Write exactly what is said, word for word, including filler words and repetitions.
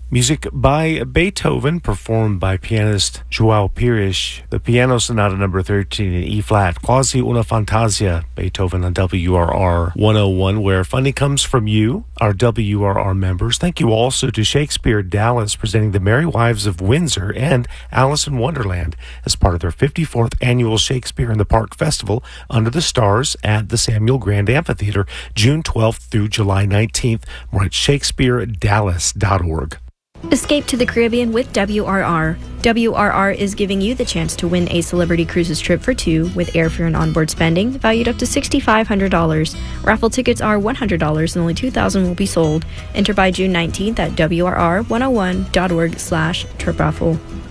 Music by Beethoven, performed by pianist Joao Pires. The Piano Sonata number thirteen in E-flat, Quasi una Fantasia, Beethoven on W R R one oh one, where funding comes from you, our W R R members. Thank you also to Shakespeare Dallas, presenting The Merry Wives of Windsor and Alice in Wonderland as part of their fifty-fourth annual Shakespeare in the Park Festival under the stars at the Samuel Grand Amphitheater, June twelfth through July nineteenth. More at shakespeare dallas dot org. Escape to the Caribbean with W R R. W R R is giving you the chance to win a Celebrity Cruises trip for two with airfare and onboard spending valued up to six thousand five hundred dollars. Raffle tickets are one hundred dollars and only two thousand will be sold. Enter by June nineteenth at W R R one oh one dot org slash trip raffle.